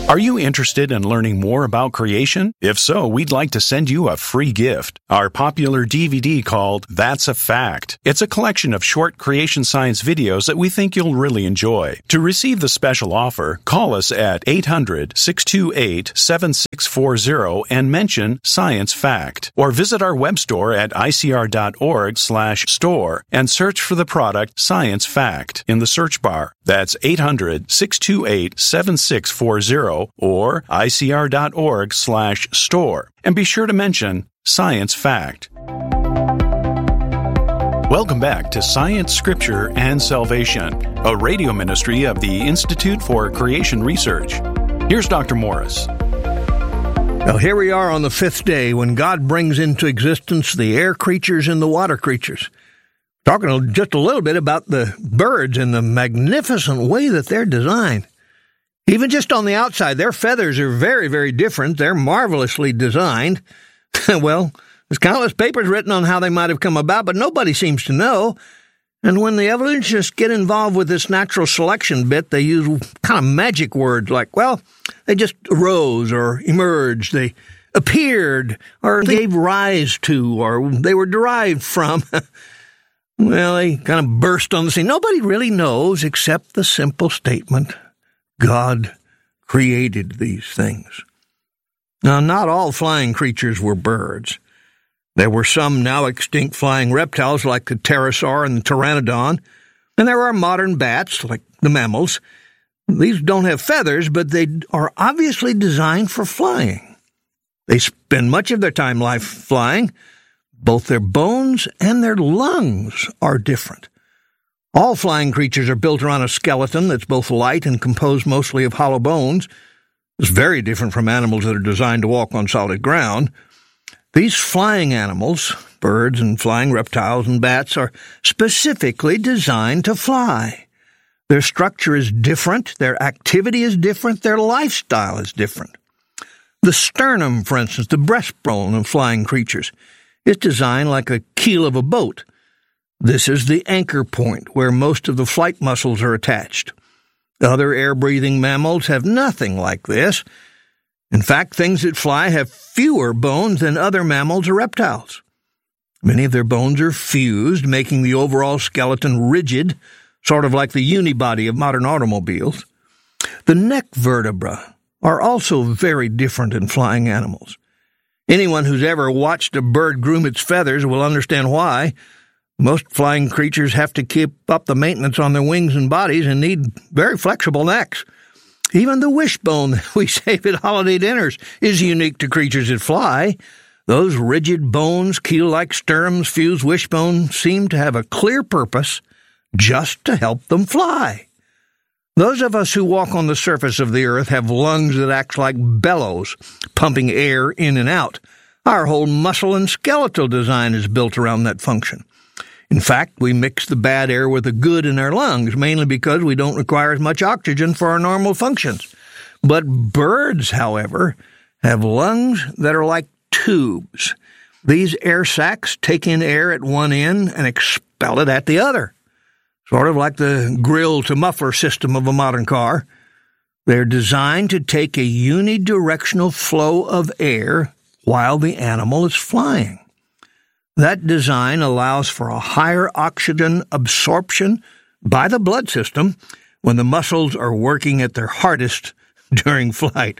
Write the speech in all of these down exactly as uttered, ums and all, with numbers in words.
Are you interested in learning more about creation? If so, we'd like to send you a free gift. Our popular D V D called That's a Fact. It's a collection of short creation science videos that we think you'll really enjoy. To receive the special offer, call us at eight hundred, six two eight, seven six four zero and mention Science Fact. Or visit our web store at I C R dot org slash store and search for the product Science Fact in the search bar. That's eight hundred, six two eight, seven six four zero or I C R dot org slash store. And be sure to mention Science Fact. Welcome back to Science, Scripture, and Salvation, a radio ministry of the Institute for Creation Research. Here's Doctor Morris. Well, here we are on the fifth day when God brings into existence the air creatures and the water creatures. Talking just a little bit about the birds and the magnificent way that they're designed. Even just on the outside, their feathers are very, very different. They're marvelously designed. Well, there's countless papers written on how they might have come about, but nobody seems to know. And when the evolutionists get involved with this natural selection bit, they use kind of magic words like, well, they just arose or emerged, they appeared, or gave rise to, or they were derived from. Well, they kind of burst on the scene. Nobody really knows except the simple statement, God created these things. Now, not all flying creatures were birds. There were some now extinct flying reptiles like the pterosaur and the pteranodon, and there are modern bats like the mammals. These don't have feathers, but they are obviously designed for flying. They spend much of their time life flying. Both their bones and their lungs are different. All flying creatures are built around a skeleton that's both light and composed mostly of hollow bones. It's very different from animals that are designed to walk on solid ground. These flying animals, birds and flying reptiles and bats, are specifically designed to fly. Their structure is different, their activity is different, their lifestyle is different. The sternum, for instance, the breastbone of flying creatures, is designed like a keel of a boat. This is the anchor point where most of the flight muscles are attached. Other air-breathing mammals have nothing like this. In fact, things that fly have fewer bones than other mammals or reptiles. Many of their bones are fused, making the overall skeleton rigid, sort of like the unibody of modern automobiles. The neck vertebrae are also very different in flying animals. Anyone who's ever watched a bird groom its feathers will understand why. Most flying creatures have to keep up the maintenance on their wings and bodies and need very flexible necks. Even the wishbone that we save at holiday dinners is unique to creatures that fly. Those rigid bones, keel-like sternums, fused wishbone, seem to have a clear purpose just to help them fly. Those of us who walk on the surface of the earth have lungs that act like bellows, pumping air in and out. Our whole muscle and skeletal design is built around that function. In fact, we mix the bad air with the good in our lungs, mainly because we don't require as much oxygen for our normal functions. But birds, however, have lungs that are like tubes. These air sacs take in air at one end and expel it at the other, sort of like the grill-to-muffler system of a modern car. They're designed to take a unidirectional flow of air while the animal is flying. That design allows for a higher oxygen absorption by the blood system when the muscles are working at their hardest during flight.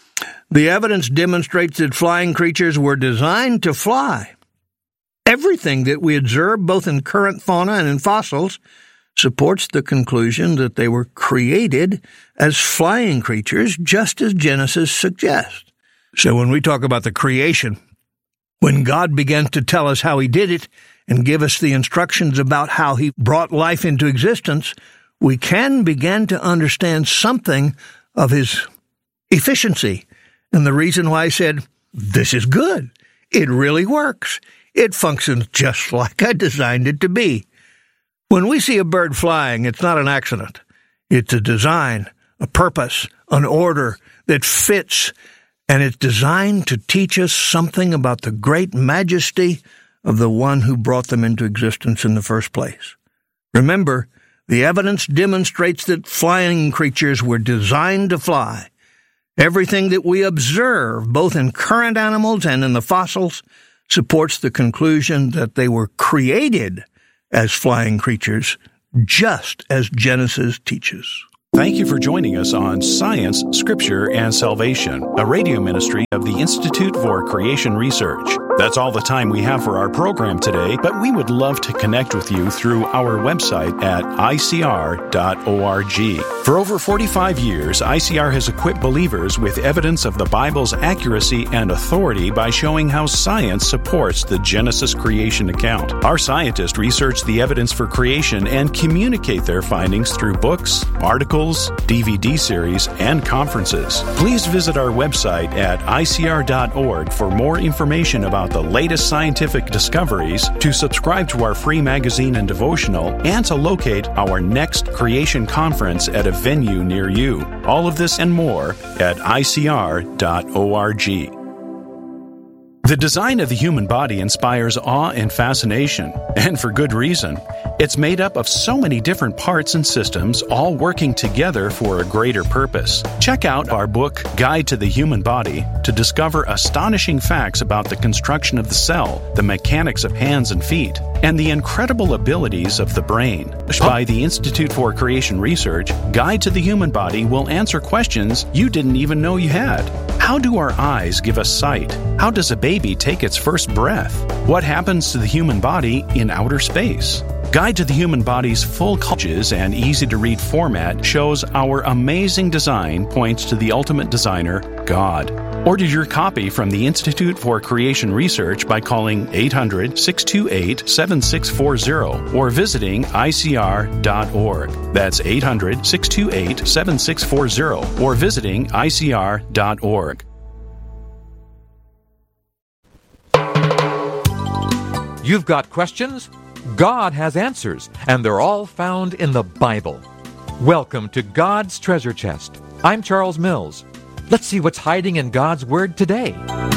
The evidence demonstrates that flying creatures were designed to fly. Everything that we observe, both in current fauna and in fossils, supports the conclusion that they were created as flying creatures, just as Genesis suggests. So when we talk about the creation, when God begins to tell us how he did it and give us the instructions about how he brought life into existence, we can begin to understand something of his efficiency. And the reason why I said, this is good. It really works. It functions just like I designed it to be. When we see a bird flying, it's not an accident. It's a design, a purpose, an order that fits, and it's designed to teach us something about the great majesty of the one who brought them into existence in the first place. Remember, the evidence demonstrates that flying creatures were designed to fly, Everything that we observe, both in current animals and in the fossils, supports the conclusion that they were created as flying creatures, just as Genesis teaches. Thank you for joining us on Science, Scripture, and Salvation, a radio ministry of the Institute for Creation Research. That's all the time we have for our program today, but we would love to connect with you through our website at I C R dot org. For over forty-five years, I C R has equipped believers with evidence of the Bible's accuracy and authority by showing how science supports the Genesis creation account. Our scientists research the evidence for creation and communicate their findings through books, articles, D V D series, and conferences. Please visit our website at I C R dot org for more information about the latest scientific discoveries, to subscribe to our free magazine and devotional, and to locate our next creation conference at a venue near you. All of this and more at I C R dot org. The design of the human body inspires awe and fascination, and for good reason. It's made up of so many different parts and systems, all working together for a greater purpose. Check out our book, Guide to the Human Body, to discover astonishing facts about the construction of the cell, the mechanics of hands and feet, and the incredible abilities of the brain. By the Institute for Creation Research, Guide to the Human Body will answer questions you didn't even know you had. How do our eyes give us sight? How does a baby take its first breath? What happens to the human body in outer space? Guide to the Human Body's full cultures and easy-to-read format shows our amazing design points to the ultimate designer, God. Order your copy from the Institute for Creation Research by calling eight hundred, six two eight, seven six four zero or visiting I C R dot org. That's eight hundred, six two eight, seven six four zero or visiting I C R dot org. You've got questions? God has answers, and they're all found in the Bible. Welcome to God's Treasure Chest. I'm Charles Mills. Let's see what's hiding in God's Word today.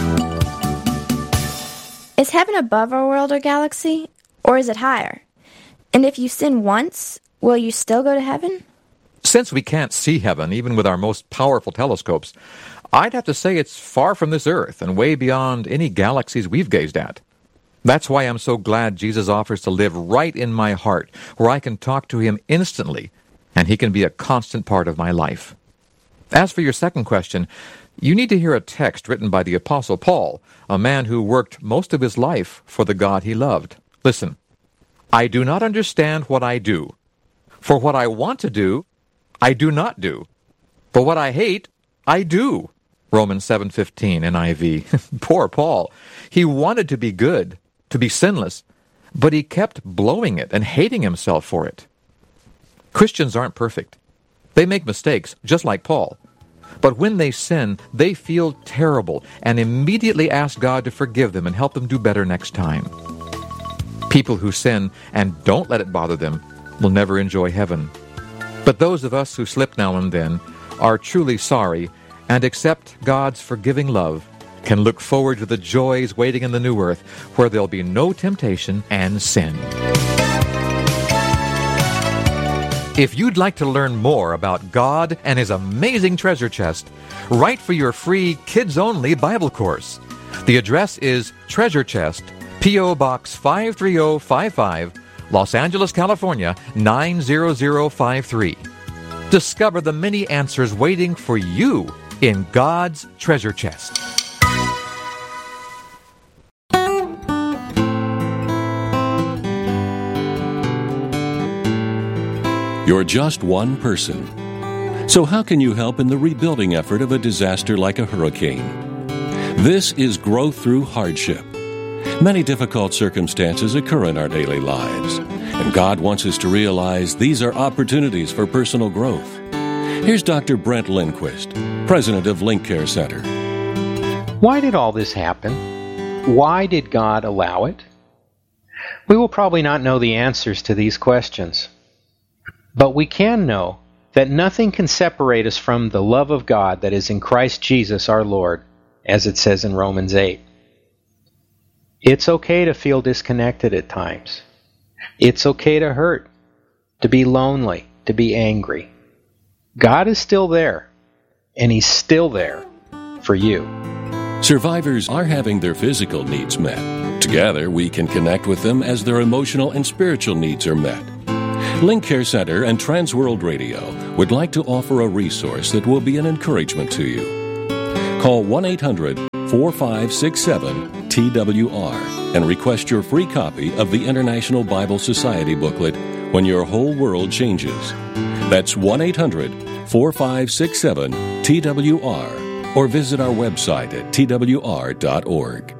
Is heaven above our world or galaxy, or is it higher? And if you sin once, will you still go to heaven? Since we can't see heaven, even with our most powerful telescopes, I'd have to say it's far from this earth and way beyond any galaxies we've gazed at. That's why I'm so glad Jesus offers to live right in my heart, where I can talk to Him instantly, and He can be a constant part of my life. As for your second question, you need to hear a text written by the Apostle Paul, a man who worked most of his life for the God he loved. Listen, I do not understand what I do. For what I want to do, I do not do. For what I hate, I do. Romans seven fifteen, N I V. Poor Paul. He wanted to be good, to be sinless, but he kept blowing it and hating himself for it. Christians aren't perfect. They make mistakes, just like Paul. But when they sin, they feel terrible and immediately ask God to forgive them and help them do better next time. People who sin and don't let it bother them will never enjoy heaven. But those of us who slip now and then are truly sorry and accept God's forgiving love can look forward to the joys waiting in the new earth where there'll be no temptation and sin. If you'd like to learn more about God and His amazing treasure chest, write for your free kids-only Bible course. The address is Treasure Chest, P O. Box five three zero five five, Los Angeles, California, nine zero zero five three. Discover the many answers waiting for you in God's treasure chest. You're just one person. So how can you help in the rebuilding effort of a disaster like a hurricane? This is growth through hardship. Many difficult circumstances occur in our daily lives, and God wants us to realize these are opportunities for personal growth. Here's Doctor Brent Lindquist, president of Link Care Center. Why did all this happen? Why did God allow it? We will probably not know the answers to these questions. But we can know that nothing can separate us from the love of God that is in Christ Jesus our Lord, as it says in Romans eight. It's okay to feel disconnected at times. It's okay to hurt, to be lonely, to be angry. God is still there, and He's still there for you. Survivors are having their physical needs met. Together, we can connect with them as their emotional and spiritual needs are met. Link Care Center and Transworld Radio would like to offer a resource that will be an encouragement to you. Call one eight hundred four five six seven T W R and request your free copy of the International Bible Society booklet, When Your Whole World Changes. That's one eight hundred four five six seven T W R, or visit our website at T W R dot org.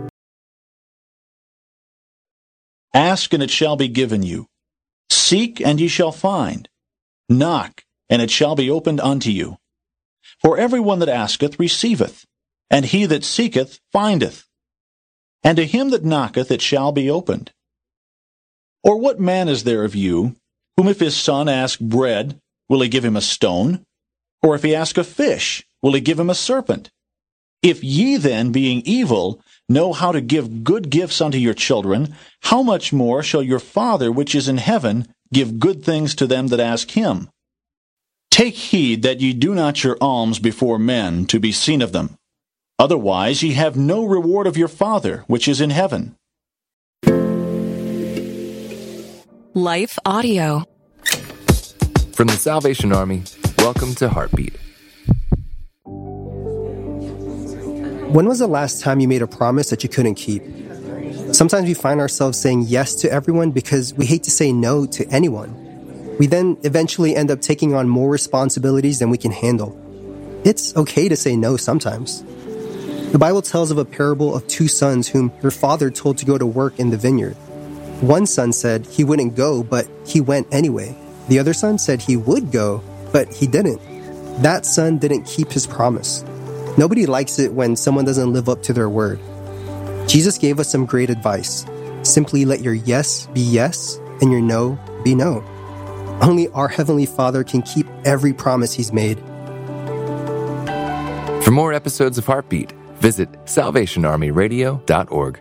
Ask, and it shall be given you. Seek, and ye shall find. Knock, and it shall be opened unto you. For every one that asketh receiveth, and he that seeketh findeth. And to him that knocketh it shall be opened. Or what man is there of you, whom if his son ask bread, will he give him a stone? Or if he ask a fish, will he give him a serpent? If ye then, being evil, know how to give good gifts unto your children, how much more shall your Father which is in heaven give good things to them that ask him? Take heed that ye do not your alms before men, to be seen of them. Otherwise ye have no reward of your Father which is in heaven. Life Audio. From the Salvation Army, welcome to Heartbeat. When was the last time you made a promise that you couldn't keep? Sometimes we find ourselves saying yes to everyone because we hate to say no to anyone. We then eventually end up taking on more responsibilities than we can handle. It's okay to say no sometimes. The Bible tells of a parable of two sons whom their father told to go to work in the vineyard. One son said he wouldn't go, but he went anyway. The other son said he would go, but he didn't. That son didn't keep his promise. Nobody likes it when someone doesn't live up to their word. Jesus gave us some great advice. Simply let your yes be yes and your no be no. Only our Heavenly Father can keep every promise He's made. For more episodes of Heartbeat, visit salvation army radio dot org.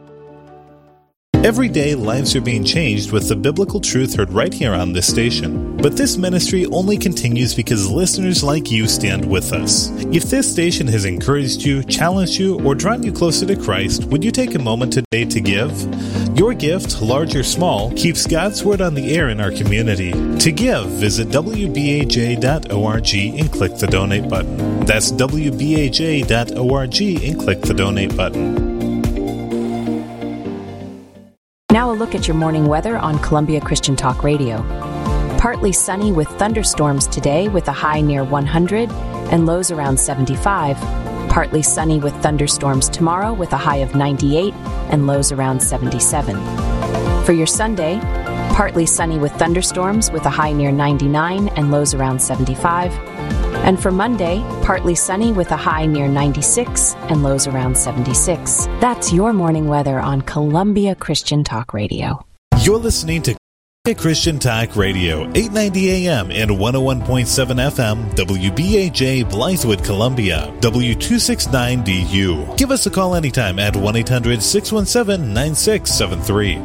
Every day, lives are being changed with the biblical truth heard right here on this station. But this ministry only continues because listeners like you stand with us. If this station has encouraged you, challenged you, or drawn you closer to Christ, would you take a moment today to give? Your gift, large or small, keeps God's Word on the air in our community. To give, visit w b a j dot org and click the donate button. That's w b a j dot org and click the donate button. Now a look at your morning weather on Columbia Christian Talk Radio. Partly sunny with thunderstorms today with a high near one hundred and lows around seventy-five. Partly sunny with thunderstorms tomorrow with a high of ninety-eight and lows around seventy-seven. For your Sunday, partly sunny with thunderstorms with a high near ninety-nine and lows around seventy-five. And for Monday, partly sunny with a high near ninety-six and lows around seventy-six. That's your morning weather on Columbia Christian Talk Radio. You're listening to Columbia Christian Talk Radio, eight ninety A M and one oh one point seven F M, W B A J, Blythewood, Columbia, W two sixty-nine D U. Give us a call anytime at one eight hundred six one seven nine six seven three.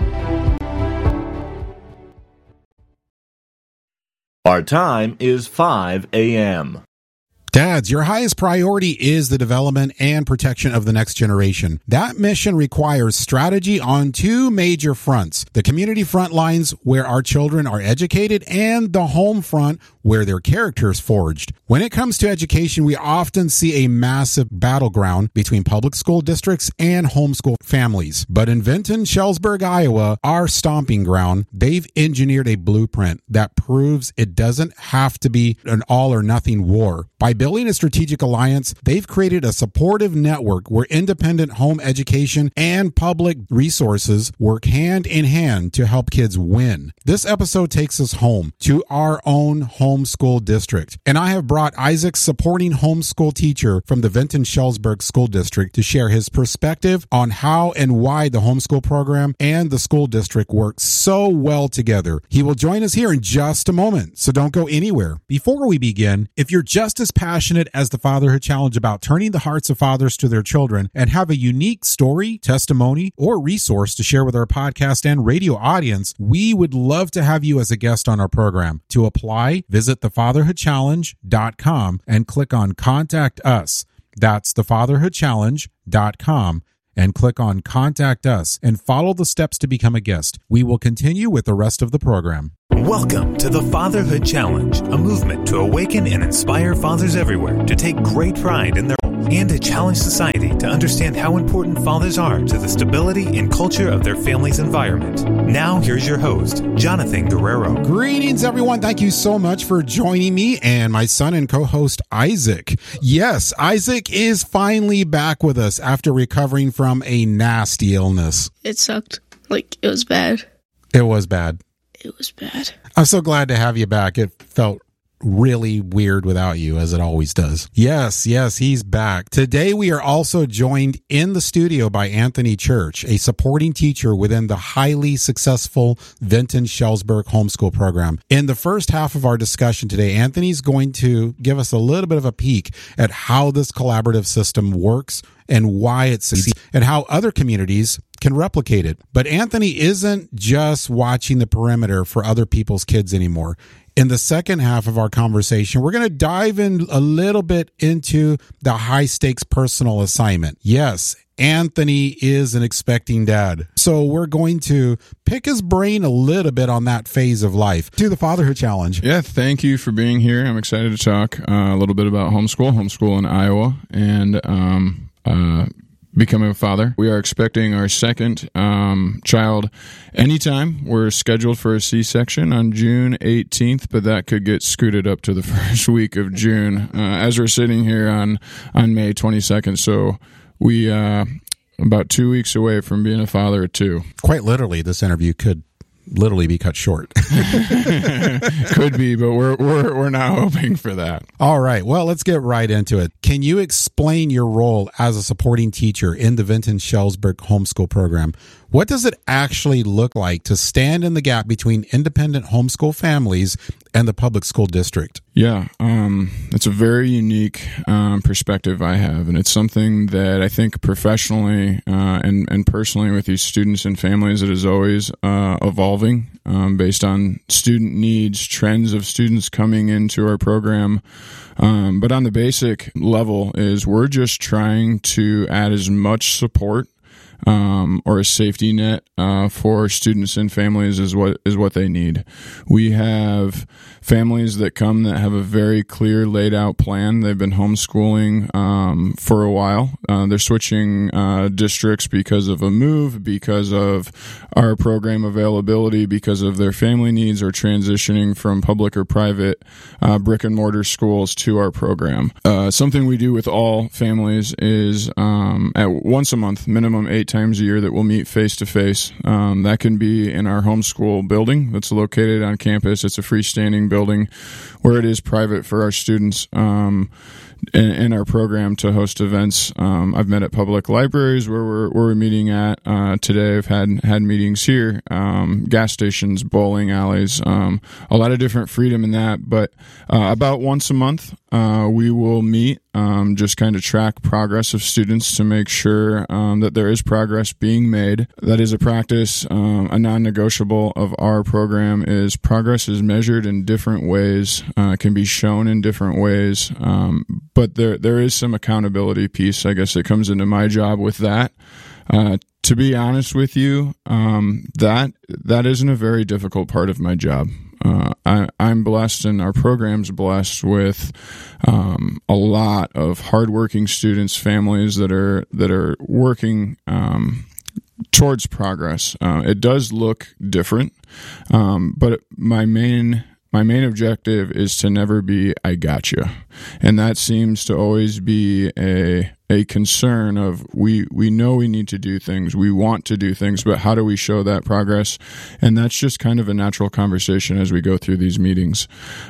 Our time is five A M Dads, your highest priority is the development and protection of the next generation. That mission requires strategy on two major fronts: the community front lines, where our children are educated, and the home front, where their character is forged. When it comes to education, we often see a massive battleground between public school districts and homeschool families. But in Vinton, Shellsburg, Iowa, our stomping ground, they've engineered a blueprint that proves it doesn't have to be an all-or-nothing war. By building a strategic alliance, they've created a supportive network where independent home education and public resources work hand in hand to help kids win. This episode takes us home to our own homeschool district, and I have brought Isaac's supporting homeschool teacher from the Vinton Shellsburg School District to share his perspective on how and why the homeschool program and the school district work so well together. He will join us here in just a moment, so don't go anywhere. Before we begin, if you're just as passionate as the Fatherhood Challenge about turning the hearts of fathers to their children and have a unique story, testimony, or resource to share with our podcast and radio audience, we would love to have you as a guest on our program. To apply, visit Visit the fatherhood challenge dot com and click on Contact Us. That's the fatherhood challenge dot com and click on Contact Us and follow the steps to become a guest. We will continue with the rest of the program. Welcome to the Fatherhood Challenge, a movement to awaken and inspire fathers everywhere to take great pride in their role and to challenge society to understand how important fathers are to the stability and culture of their family's environment. Now, here's your host, Jonathan Guerrero. Greetings, everyone. Thank you so much for joining me and my son and co-host, Isaac. Yes, Isaac is finally back with us after recovering from a nasty illness. It sucked. Like, it was bad. It was bad. It was bad. I'm so glad to have you back. It felt really weird without you, as it always does. Yes, yes, he's back. Today we are also joined in the studio by Anthony Church, a supporting teacher within the highly successful Vinton Shellsburg homeschool program. In the first half of our discussion today, Anthony's going to give us a little bit of a peek at how this collaborative system works and why it succeeds and how other communities can replicate it. But Anthony isn't just watching the perimeter for other people's kids anymore. In the second half of our conversation, we're going to dive in a little bit into the high stakes personal assignment. Yes, Anthony is an expecting dad. So we're going to pick his brain a little bit on that phase of life. To the Fatherhood Challenge. Yeah, thank you for being here. I'm excited to talk uh, a little bit about homeschool, homeschool in Iowa, and um, uh, becoming a father. We are expecting our second um, child anytime. We're scheduled for a C-section on June eighteenth, but that could get scooted up to the first week of June uh, as we're sitting here on, on May twenty-second. So we uh about two weeks away from being a father of two. Quite literally, this interview could literally be cut short. Could be, but we're we're we're not hoping for that. All right. Well, let's get right into it. Can you explain your role as a supporting teacher in the Vinton Shellsburg homeschool program? What does it actually look like to stand in the gap between independent homeschool families and the public school district? Yeah, um, it's a very unique um, perspective I have, and it's something that I think professionally uh, and, and personally with these students and families, it is always uh, evolving um, based on student needs, trends of students coming into our program. Um, but on the basic level is we're just trying to add as much support Um, or a safety net uh, for students and families is what is what they need. We have families that come that have a very clear laid out plan. They've been homeschooling um, for a while. Uh, they're switching uh, districts because of a move, because of our program availability, because of their family needs, or transitioning from public or private uh, brick and mortar schools to our program. Uh, something we do with all families is um, at once a month, minimum eight times a year, that we'll meet face to face. That can be in our homeschool building that's located on campus. It's a freestanding building where it is private for our students um, in, in our program to host events. Um, I've met at public libraries where we're, where we're meeting at uh, today. I've had had meetings here, um, gas stations, bowling alleys, um, a lot of different freedom in that. But uh, about once a month, uh, we will meet. Um, just kind of track progress of students to make sure um, that there is progress being made. That is a practice, um, a non-negotiable of our program is progress is measured in different ways, uh, can be shown in different ways, um, but there there is some accountability piece, I guess, that comes into my job with that. Uh, to be honest with you, um, that that isn't a very difficult part of my job. Uh, I, I'm blessed, and our program's blessed with um, a lot of hardworking students, families that are that are working um, towards progress. Uh, it does look different, um, but my main my main objective is to never be "I gotcha," and that seems to always be a a concern of we we know we need to do things, we want to do things, but how do we show that progress? And that's just kind of a natural conversation as we go through these meetings.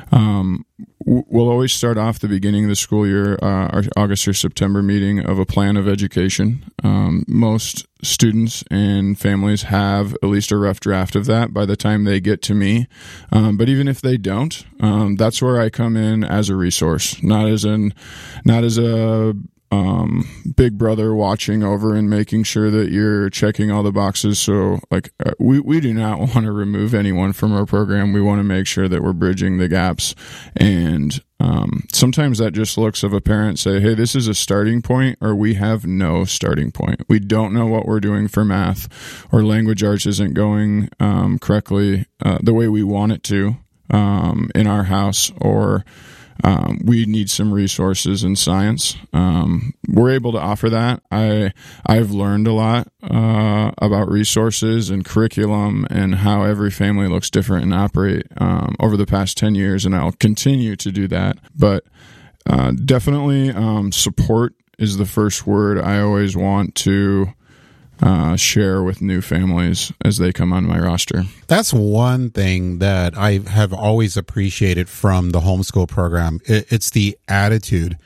Um, we'll always start off the beginning of the school year, uh, our August or September meeting, of a plan of education. Um, most students and families have at least a rough draft of that by the time they get to me. Um, but even if they don't, um, that's where I come in as a resource, not as an, not as a um, big brother watching over and making sure that you're checking all the boxes. So, like, uh, we, we do not want to remove anyone from our program. We want to make sure that we're bridging the gaps. And um, sometimes that just looks of a parent say, hey, this is a starting point, or we have no starting point. We don't know what we're doing for math, or language arts isn't going um, correctly uh, the way we want it to um, in our house, or Um, we need some resources in science. Um, we're able to offer that. I, I've learned a lot uh, about resources and curriculum and how every family looks different and operate um, over the past ten years, and I'll continue to do that. But uh, definitely um, support is the first word I always want to Uh, share with new families as they come on my roster. That's one thing that I have always appreciated from the homeschool program. It, it's the attitude.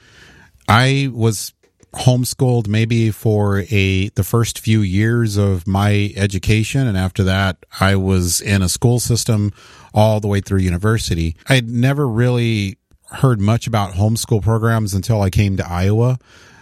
I was homeschooled maybe for a the first few years of my education, and after that I was in a school system all the way through university. I'd never really heard much about homeschool programs until I came to Iowa.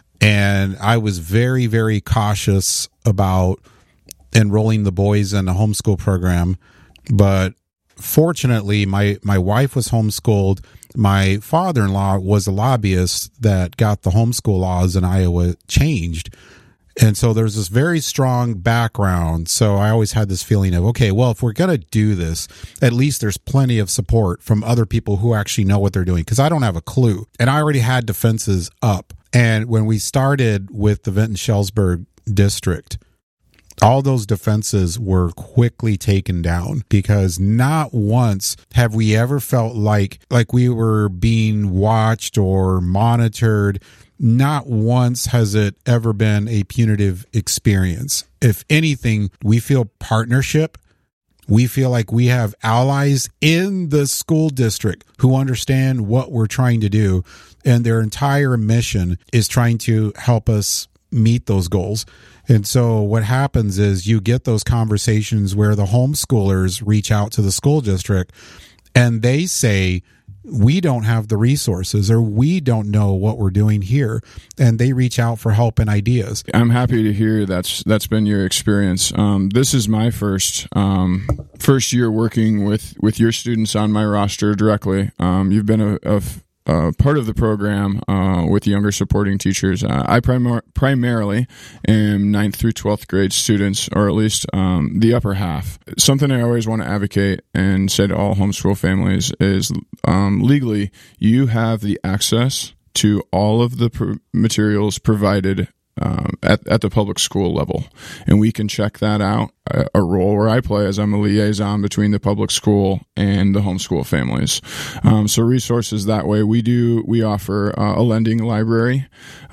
And I was very, very cautious about enrolling the boys in the homeschool program. But fortunately, my, my wife was homeschooled. My father-in-law was a lobbyist that got the homeschool laws in Iowa changed. And so there's this very strong background. So I always had this feeling of, okay, well, if we're going to do this, at least there's plenty of support from other people who actually know what they're doing, because I don't have a clue. And I already had defenses up. And when we started with the Vinton-Shellsburg district, all those defenses were quickly taken down, because not once have we ever felt like like we were being watched or monitored. Not once has it ever been a punitive experience. If anything, we feel partnership. We feel like we have allies in the school district who understand what we're trying to do, and their entire mission is trying to help us meet those goals. And so what happens is you get those conversations where the homeschoolers reach out to the school district and they say, we don't have the resources, or we don't know what we're doing here, and they reach out for help and ideas. I'm happy to hear that's that's been your experience. Um, this is my first um, first year working with, with your students on my roster directly. Um, you've been a, a Uh, part of the program uh, with younger supporting teachers. Uh, I primar- primarily am ninth through twelfth grade students, or at least um, the upper half. Something I always want to advocate and say to all homeschool families is um, legally, you have the access to all of the pr- materials provided Um, at, at the public school level. And we can check that out, a, a role where I play as I'm a liaison between the public school and the homeschool families. Um, so resources that way. We do, we offer uh, a lending library,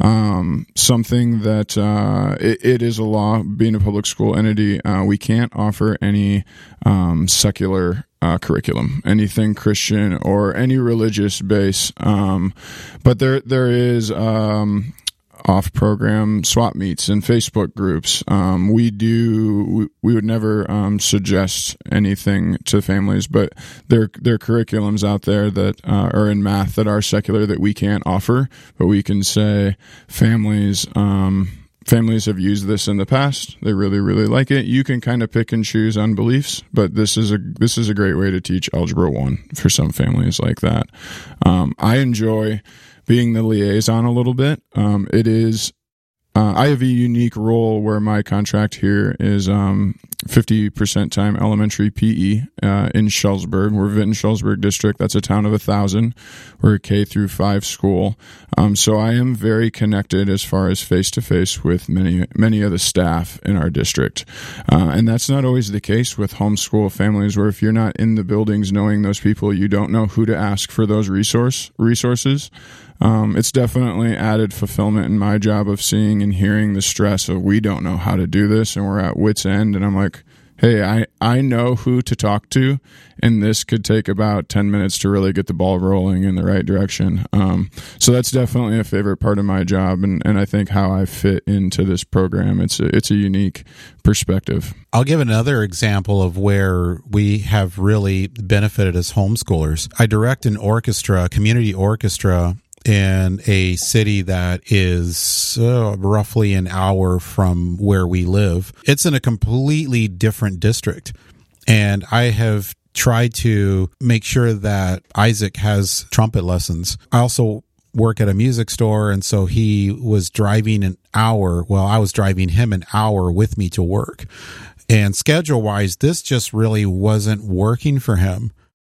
um, something that uh, it, it is a law, being a public school entity, uh, we can't offer any um, secular Uh, curriculum, anything Christian or any religious base. Um, but there, there is, um, off-program swap meets and Facebook groups. Um, we do, we, we would never um, suggest anything to families, but there, there are curriculums out there that uh, are in math that are secular that we can't offer, but we can say families, um, families have used this in the past. They really, really like it. You can kind of pick and choose on beliefs, but this is a this is a great way to teach Algebra one for some families like that. Um, I enjoy being the liaison a little bit. Um, it is, uh, I have a unique role where my contract here is um, fifty percent time elementary P E uh, in Shellsburg. We're Vinton-Shellsburg district. That's a town of a thousand. We're a K through five school. Um, so I am very connected as far as face to face with many, many of the staff in our district. Uh, and that's not always the case with homeschool families, where if you're not in the buildings knowing those people, you don't know who to ask for those resource resources. Um, it's definitely added fulfillment in my job of seeing and hearing the stress of, we don't know how to do this and we're at wit's end. And I'm like, hey, I, I know who to talk to, and this could take about ten minutes to really get the ball rolling in the right direction. Um, so that's definitely a favorite part of my job, and, and I think how I fit into this program. It's a, it's a unique perspective. I'll give another example of where we have really benefited as homeschoolers. I direct an orchestra, a community orchestra, in a city that is uh, roughly an hour from where we live. It's in a completely different district. And I have tried to make sure that Isaac has trumpet lessons. I also work at a music store, and so he was driving an hour. Well, I was driving him an hour with me to work. And schedule-wise, this just really wasn't working for him.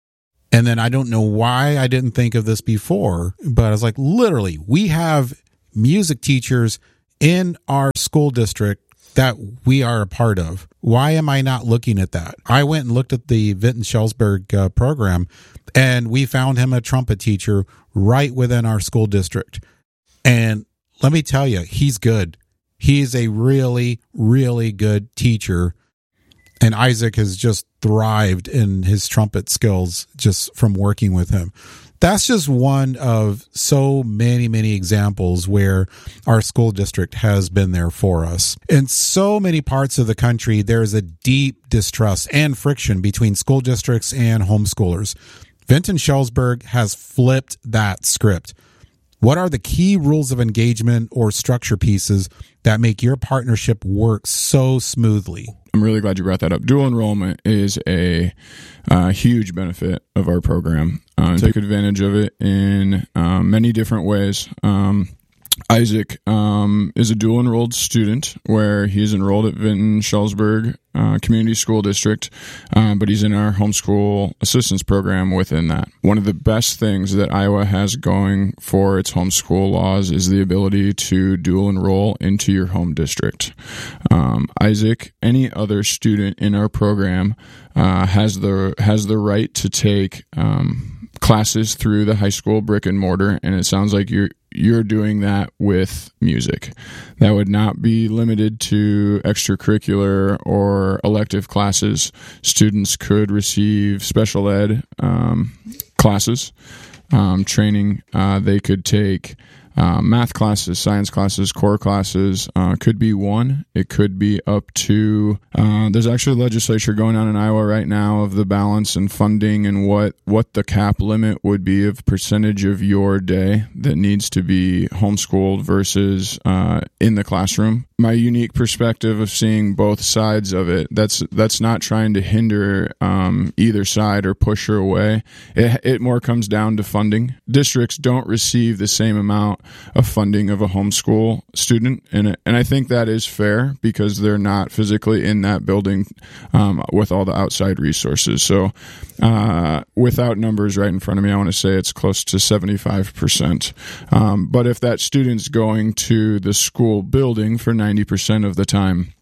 And then I don't know why I didn't think of this before, but I was like, literally, we have music teachers in our school district that we are a part of. Why am I not looking at that? I went and looked at the Vinton Schellsberg uh, program, and we found him a trumpet teacher right within our school district. And let me tell you, he's good. He's a really, really good teacher. And Isaac has just thrived in his trumpet skills just from working with him. That's just one of so many, many examples where our school district has been there for us. In so many parts of the country, there's a deep distrust and friction between school districts and homeschoolers. Vinton Schellsberg has flipped that script. What are the key rules of engagement or structure pieces that make your partnership work so smoothly? I'm really glad you brought that up. Dual enrollment is a uh, huge benefit of our program. Uh, take advantage of it in uh, many different ways. Um, Isaac um, is a dual enrolled student where he's enrolled at Vinton Schellsberg uh, Community School District, uh, but he's in our homeschool assistance program within that. One of the best things that Iowa has going for its homeschool laws is the ability to dual enroll into your home district. Um, Isaac, any other student in our program, uh, has the has the right to take um, classes through the high school brick and mortar, and it sounds like you're you're doing that with music. That would not be limited to extracurricular or elective classes. Students could receive special ed um, classes, um, training. Uh, they could take uh, math classes, science classes, core classes. Uh, could be one. It could be up to, uh, there's actually legislature going on in Iowa right now of the balance and funding and what, what the cap limit would be of percentage of your day that needs to be homeschooled versus uh, in the classroom. My unique perspective of seeing both sides of it, that's that's not trying to hinder um, either side or push her away. It, it more comes down to funding. Districts don't receive the same amount of funding of a homeschool student, and and I think that is fair because they're not physically in that building um, with all the outside resources. So uh, without numbers right in front of me, I want to say it's close to seventy-five percent. Um, but if that student's going to the school building for ninety percent of the time,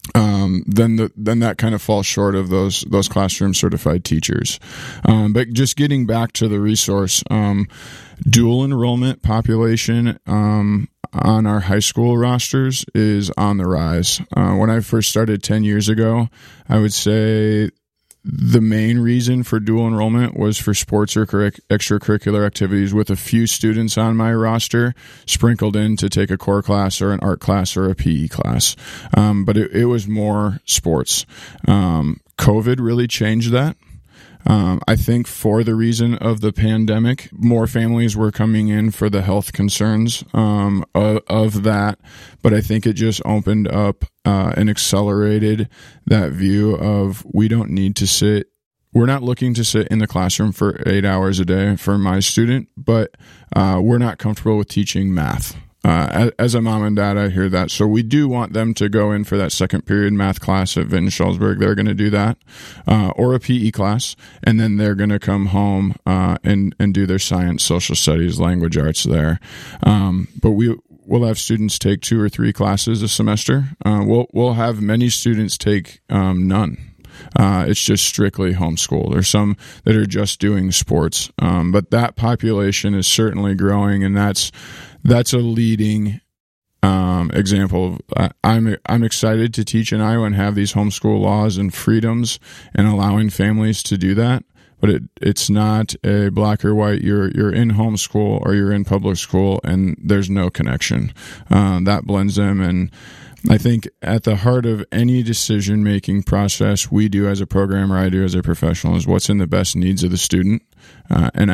um, then the, then that kind of falls short of those those classroom certified teachers. Um, but just getting back to the resource, um, dual enrollment population um, on our high school rosters is on the rise. Uh, when I first started ten years ago, I would say the main reason for dual enrollment was for sports or curric- extracurricular activities, with a few students on my roster sprinkled in to take a core class or an art class or a P E class. Um, but it, it was more sports. Um, COVID really changed that. Um, I think for the reason of the pandemic, more families were coming in for the health concerns um, of, of that. But I think it just opened up uh, and accelerated that view of we don't need to sit. We're not looking to sit in the classroom for eight hours a day for my student, but uh, we're not comfortable with teaching math. Uh, as a mom and dad, I hear that. So we do want them to go in for that second period math class at Vinton Schellsberg. They're going to do that, uh, or a P E class, and then they're going to come home uh, and and do their science, social studies, language arts there. Um, but we we'll have students take two or three classes a semester. Uh, we'll we'll have many students take um, none. Uh, it's just strictly homeschool. There's some that are just doing sports, um, but that population is certainly growing, and that's that's a leading um, example. Of, I'm I'm excited to teach in Iowa and have these homeschool laws and freedoms and allowing families to do that. But it it's not a black or white. You're you're in homeschool or you're in public school, and there's no connection. Uh, that blends them, and I think at the heart of any decision-making process we do as a programmer, I do as a professional, is what's in the best needs of the student. Uh, and I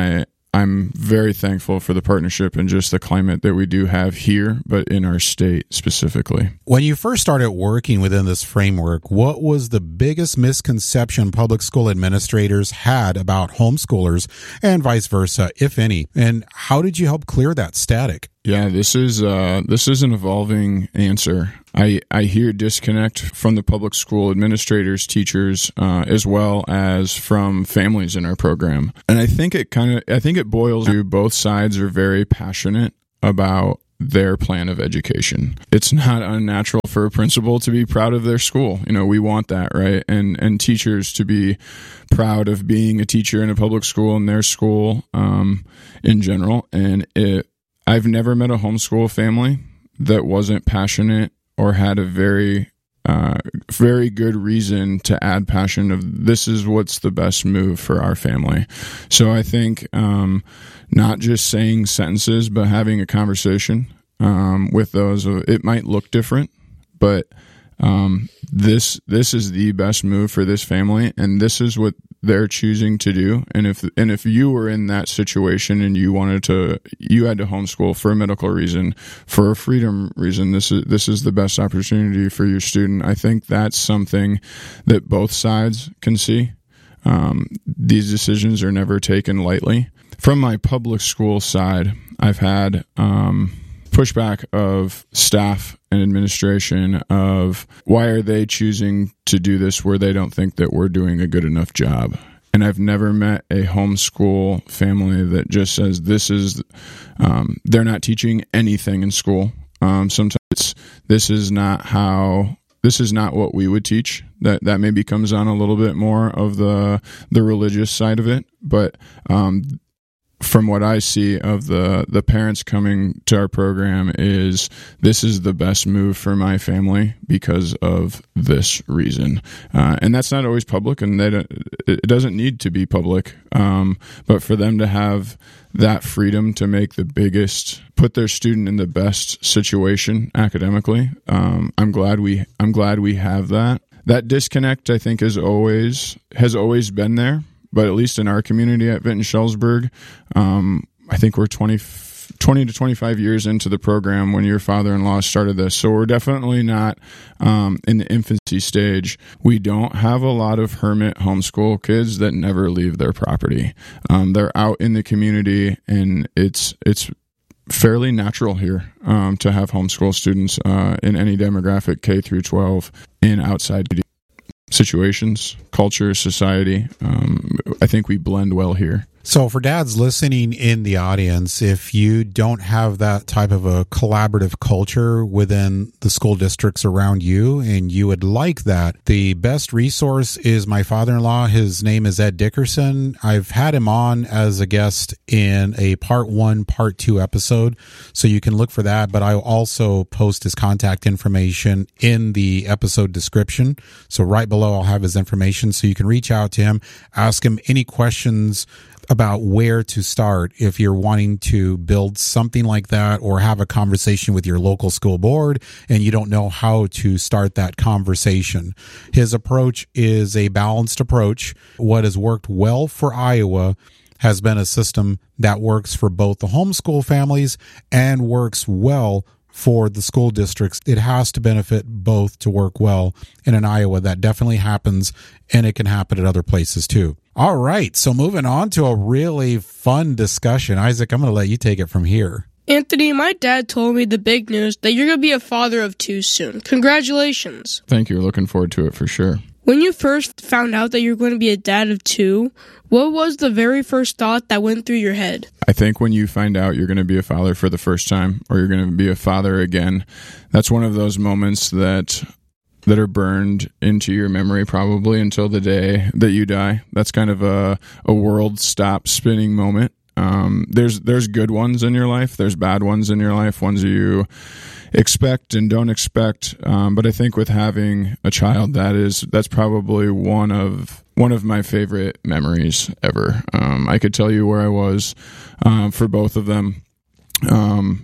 I'm very thankful for the partnership and just the climate that we do have here, but in our state specifically. When you first started working within this framework, what was the biggest misconception public school administrators had about homeschoolers and vice versa, if any? And how did you help clear that static? Yeah, this is uh, this is an evolving answer. I, I hear disconnect from the public school administrators, teachers, uh, as well as from families in our program. And I think it kind of I think it boils to both sides are very passionate about their plan of education. It's not unnatural for a principal to be proud of their school. You know, we want that, right? And and teachers to be proud of being a teacher in a public school in their school um, in general. And it I've never met a homeschool family that wasn't passionate or had a very, uh, very good reason to add passion of this is what's the best move for our family. So I think um, not just saying sentences, but having a conversation um, with those. It might look different, but um, this this is the best move for this family, and this is what they're choosing to do. And if and if you were in that situation and you wanted to, you had to homeschool for a medical reason, for a freedom reason, this is this is the best opportunity for your student. I think that's something that both sides can see. Um, these decisions are never taken lightly. From my public school side, I've had um, pushback of staff and administration of why are they choosing to do this where they don't think that we're doing a good enough job. And I've never met a homeschool family that just says this is, um, they're not teaching anything in school. Um, sometimes it's, this is not how, this is not what we would teach. That that maybe comes on a little bit more of the the religious side of it. But um from what I see of the, the parents coming to our program is this is the best move for my family because of this reason. Uh, and that's not always public, and they don't, it doesn't need to be public. Um, but for them to have that freedom to make the biggest, put their student in the best situation academically, um, I'm glad we I'm glad we have that. That disconnect, I think, is always has always been there. But at least in our community at Vinton-Schellsburg, um, I think we're twenty, twenty to twenty-five years into the program when your father-in-law started this. So we're definitely not um, in the infancy stage. We don't have a lot of hermit homeschool kids that never leave their property. Um, they're out in the community, and it's it's fairly natural here um, to have homeschool students uh, in any demographic, K through twelve, in outside situations, culture, society. Um, I think we blend well here. So for dads listening in the audience, if you don't have that type of a collaborative culture within the school districts around you and you would like that, the best resource is my father-in-law. His name is Ed Dickerson. I've had him on as a guest in a part one, part two episode, so you can look for that. But I'll also post his contact information in the episode description. So right below, I'll have his information so you can reach out to him, ask him any questions about where to start if you're wanting to build something like that or have a conversation with your local school board and you don't know how to start that conversation. His approach is a balanced approach. What has worked well for Iowa has been a system that works for both the homeschool families and works well for the school districts. It has to benefit both to work well. And in Iowa, that definitely happens, and it can happen at other places too. All right, so moving on to a really fun discussion. Isaac, I'm going to let you take it from here. Anthony, my dad told me the big news that you're going to be a father of two soon. Congratulations. Thank you. Looking forward to it for sure. When you first found out that you were going to be a dad of two, what was the very first thought that went through your head? I think when you find out you're going to be a father for the first time, or you're going to be a father again, that's one of those moments that that are burned into your memory probably until the day that you die. That's kind of a, a world stop spinning moment. Um, there's there's good ones in your life. There's bad ones in your life, ones you expect and don't expect. Um, but I think with having a child, that is that's probably one of one of my favorite memories ever. Um, I could tell you where I was um, for both of them. Um,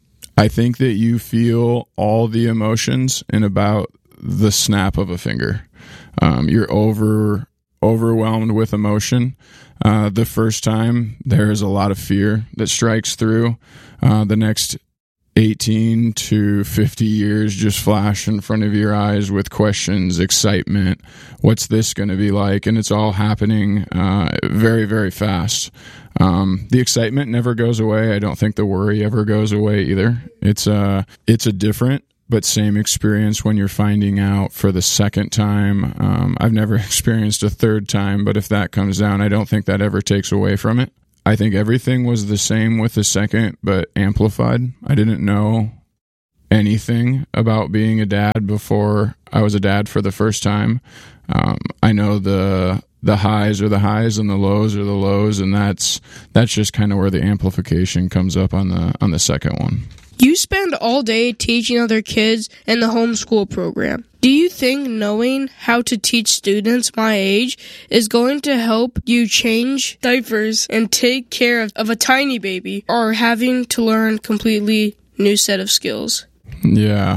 I think that you feel all the emotions in about the snap of a finger. Um, you're over overwhelmed with emotion. Uh, the first time, there is a lot of fear that strikes through. Uh, the next eighteen to fifty years just flash in front of your eyes with questions, excitement. What's this going to be like? And it's all happening uh, very, very fast. Um, the excitement never goes away. I don't think the worry ever goes away either. It's a, it's a different but same experience when you're finding out for the second time. Um, I've never experienced a third time, but if that comes down, I don't think that ever takes away from it. I think everything was the same with the second, but amplified. I didn't know anything about being a dad before I was a dad for the first time. Um, I know the the highs are the highs and the lows are the lows, and that's that's just kind of where the amplification comes up on the on the second one. You spend all day teaching other kids in the homeschool program. Do you think knowing how to teach students my age is going to help you change diapers and take care of, of a tiny baby, or having to learn completely new set of skills? Yeah.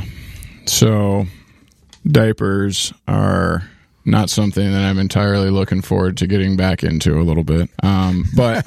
So diapers are not something that I'm entirely looking forward to getting back into a little bit. Um, but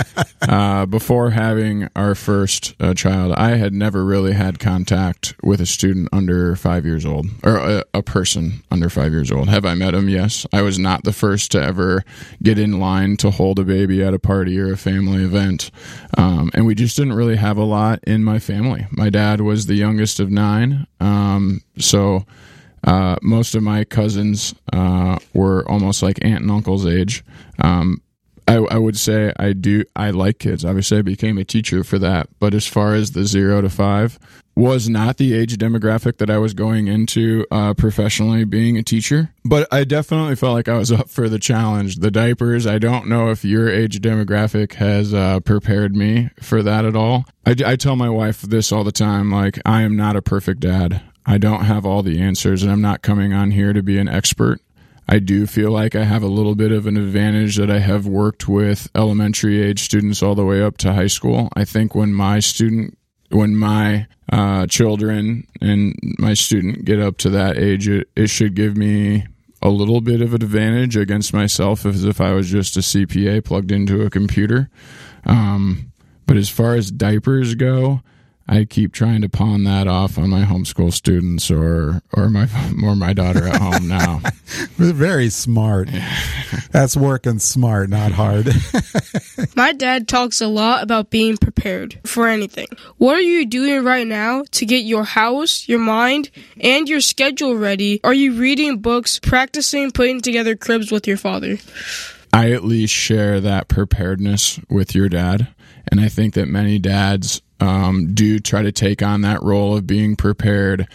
uh, before having our first uh, child, I had never really had contact with a student under five years old, or a, a person under five years old. Have I met him? Yes. I was not the first to ever get in line to hold a baby at a party or a family event. Um, and we just didn't really have a lot in my family. My dad was the youngest of nine. Um, so... Uh, most of my cousins uh, were almost like aunt and uncle's age. Um, I, I would say I do. I like kids. Obviously, I became a teacher for that. But as far as the zero to five, was not the age demographic that I was going into uh, professionally being a teacher. But I definitely felt like I was up for the challenge. The diapers, I don't know if your age demographic has uh, prepared me for that at all. I, I tell my wife this all the time, like, I am not a perfect dad. I don't have all the answers, and I'm not coming on here to be an expert. I do feel like I have a little bit of an advantage that I have worked with elementary age students all the way up to high school. I think when my student, when my uh, children and my student get up to that age, it, it should give me a little bit of an advantage against myself as if I was just a C P A plugged into a computer. Um, but as far as diapers go, I keep trying to pawn that off on my homeschool students or or my or my daughter at home now. Very smart. That's working smart, not hard. My dad talks a lot about being prepared for anything. What are you doing right now to get your house, your mind, and your schedule ready? Are you reading books, practicing putting together cribs with your father? I at least share that preparedness with your dad, and I think that many dads Um, do try to take on that role of being prepared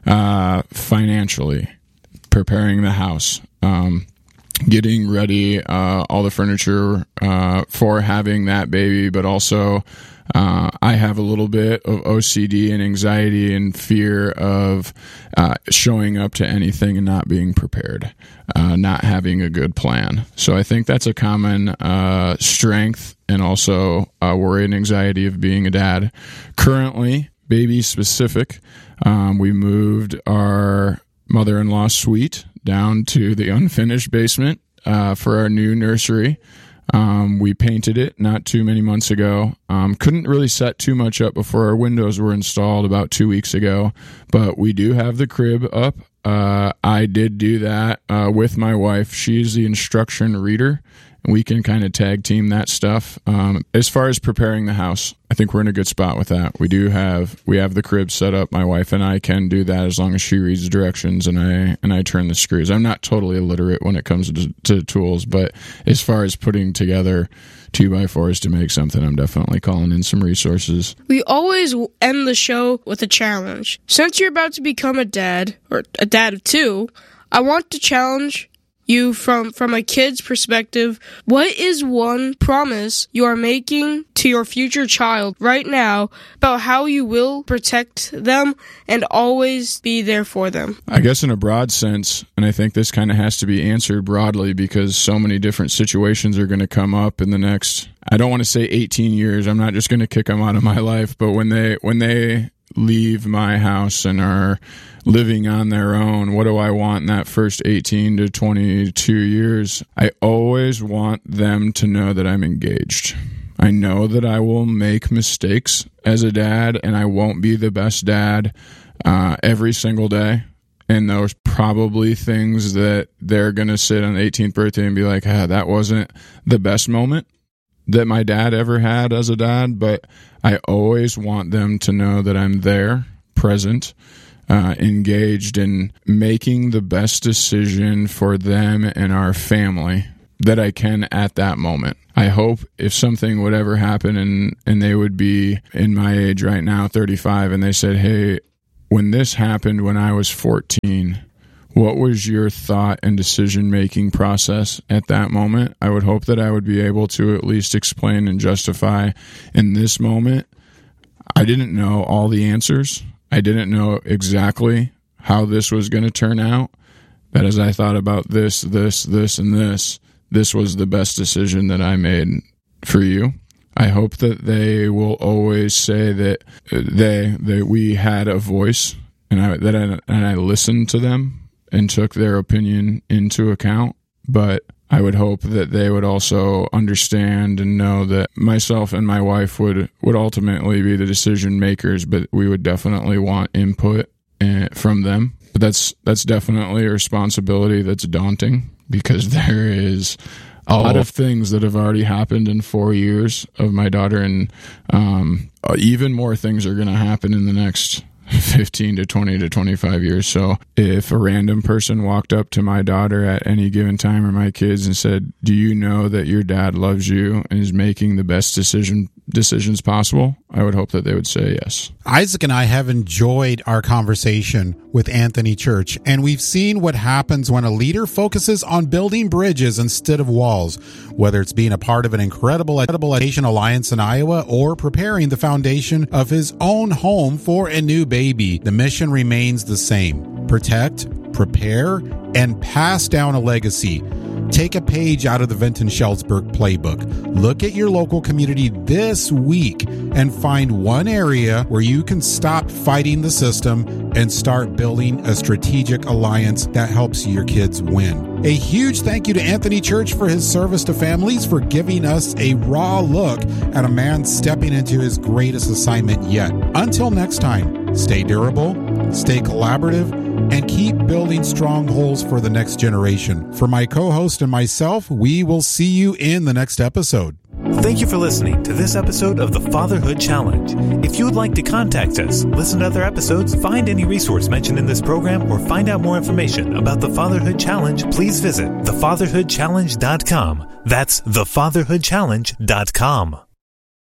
uh, financially, preparing the house, um, getting ready uh, all the furniture uh, for having that baby, but also uh, I have a little bit of O C D and anxiety and fear of uh, showing up to anything and not being prepared, uh, not having a good plan. So I think that's a common uh, strength and also uh, worry and anxiety of being a dad. Currently, baby specific, um, we moved our mother-in-law suite down to the unfinished basement uh, for our new nursery. Um, we painted it not too many months ago. Um, couldn't really set too much up before our windows were installed about two weeks ago, but we do have the crib up. Uh, I did do that uh, with my wife. She's the instruction reader, and we can kind of tag team that stuff. Um, as far as preparing the house, I think we're in a good spot with that. We do have we have the crib set up. My wife and I can do that as long as she reads directions and I and I turn the screws. I'm not totally illiterate when it comes to, to tools, but as far as putting together two by fours to make something, I'm definitely calling in some resources. We always end the show with a challenge. Since you're about to become a dad, or a dad of two, I want to challenge you from, from a kid's perspective. What is one promise you are making to your future child right now about how you will protect them and always be there for them? I guess in a broad sense, and I think this kind of has to be answered broadly because so many different situations are going to come up in the next, I don't want to say eighteen years. I'm not just going to kick them out of my life, but when they when they leave my house and are living on their own, what do I want in that first eighteen to twenty-two years? I always want them to know that I'm engaged. I know that I will make mistakes as a dad, and I won't be the best dad uh, every single day. And there's probably things that they're going to sit on the eighteenth birthday and be like, ah, that wasn't the best moment that my dad ever had as a dad. But I always want them to know that I'm there, present, uh, engaged in making the best decision for them and our family that I can at that moment. I hope if something would ever happen and, and they would be in my age right now, thirty-five, and they said, hey, when this happened when I was fourteen, what was your thought and decision-making process at that moment? I would hope that I would be able to at least explain and justify in this moment. I didn't know all the answers. I didn't know exactly how this was going to turn out. But as I thought about this, this, this, and this, this was the best decision that I made for you. I hope that they will always say that they that we had a voice and I that I, and I listened to them and took their opinion into account. But I would hope that they would also understand and know that myself and my wife would, would ultimately be the decision makers, but we would definitely want input from them. But that's that's definitely a responsibility that's daunting, because there is a lot of things that have already happened in four years of my daughter, and um, even more things are going to happen in the next fifteen to twenty to twenty-five years. So if a random person walked up to my daughter at any given time, or my kids, and said, do you know that your dad loves you and is making the best decision decisions possible, I would hope that they would say yes. Isaac and I have enjoyed our conversation with Anthony Church, and we've seen what happens when a leader focuses on building bridges instead of walls, whether it's being a part of an incredible education alliance in Iowa or preparing the foundation of his own home for a new baby. The mission remains the same: protect, prepare, and pass down a legacy. Take a page out of the Vinton Schellsberg playbook. Look at your local community this week and find one area where you can stop fighting the system and start building a strategic alliance that helps your kids win. A huge thank you to Anthony Church for his service to families, for giving us a raw look at a man stepping into his greatest assignment yet. Until next time, stay durable, stay collaborative, and keep building strongholds for the next generation. For my co-host and myself, we will see you in the next episode. Thank you for listening to this episode of the Fatherhood Challenge. If you would like to contact us, listen to other episodes, find any resource mentioned in this program, or find out more information about the Fatherhood Challenge, please visit the fatherhood challenge dot com. That's the fatherhood challenge dot com.